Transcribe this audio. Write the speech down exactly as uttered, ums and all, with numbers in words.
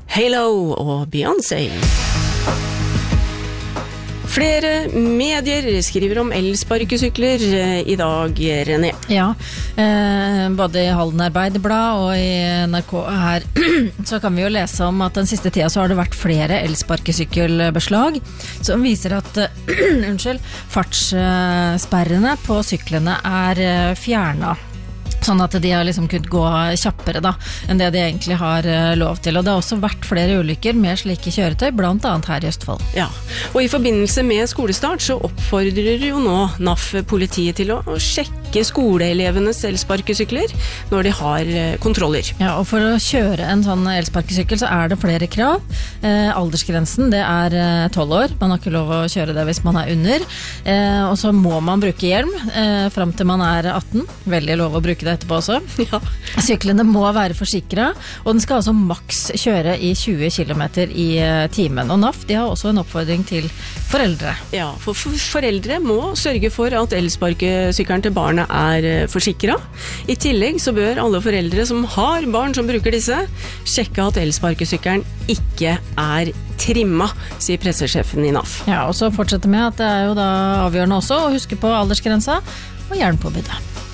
Halo og Beyoncé. Flere medier skriver om elsparkesykler i dag, René. Ja, eh, både i Halden Arbeiderblad og i N R K her så kan vi jo lese om at den siste tida så har det vært flere elsparkesykkelbeslag som viser at unnskyld, fartssperrene på syklene er fjernet. Sånn at de har liksom kunnet gå kjappere da, enn det de egentlig har lov til. Og det har også vært flere ulykker med slike kjøretøy, blant annet her i Østfold. Ja, og i forbindelse med skolestart så oppfordrer jo nå N A F politiet til å sjekke skoleelevenes elsparkesykler når de har kontroller. Ja, og for å kjøre en sånn elsparkesykkel så er det flere krav. Eh, aldersgrensen, det er tolv år. Man har ikke lov å kjøre det hvis man er under. Eh, og så må man bruke hjelm eh, frem til man er atten. Veldig lov å bruke det etterpå også. Ja. Syklene må være forsikret, og den skal altså maks kjøre i tjue kilometer i timen. Og N A F, de har også en oppfordring til foreldre. Ja, for foreldre må sørge for at elsparkesykkelen til barnet er forsikret. I tillegg så bør alle foreldre som har barn som bruker disse, sjekke at elsparkesykkelen ikke er trimma, sier pressesjefen i N A F. Ja, og så fortsetter med at det er jo da avgjørende også å huske på aldersgrensa og hjelmpåbudet.